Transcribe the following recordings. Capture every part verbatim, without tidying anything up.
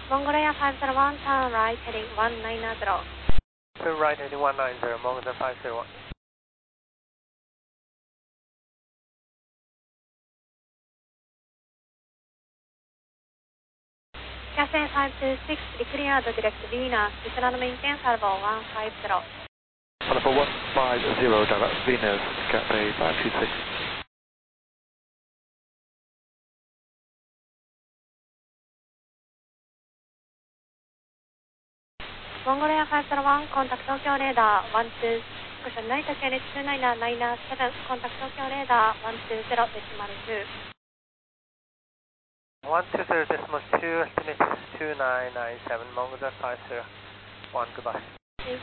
Mongolia five zero one, turn right heading one nine zero. Turn right heading one nine zero, Mongolia five zero one. Cathay five two six, declared direct Venus, descend maintain salvo one five zero. Alpha one five zero, direct Venus, Cathay five two six. Mongolia five zero one, contact Tokyo radar one two, cushion night H N H two nine nine seven, contact Tokyo radar one two zero decimal two. one two zero decimal two, estimate two nine nine seven, Mongolia five zero one, goodbye. Thanks.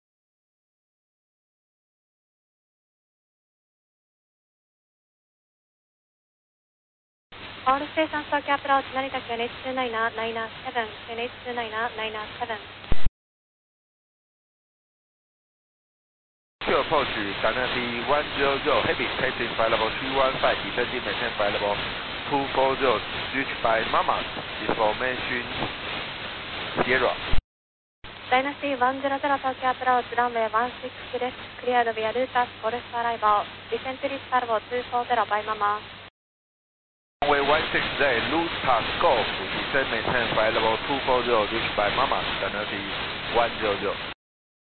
All stations Tokyo approach, Narita H N H two nine nine seven, H N H two nine nine seven. Q approach, Dynasty one zero zero, heavy, taxi available two one five, descending maintain available two four zero, reached by Mama, information Sierra. Dynasty one zero zero Tokyo approach, runway one six left, cleared via Lutas, forest arrival, descent reach salvo two four zero by Mama. Runway one six left, Lutas Golf, descend maintain available two four zero, reached by Mama, Dynasty one zero zero.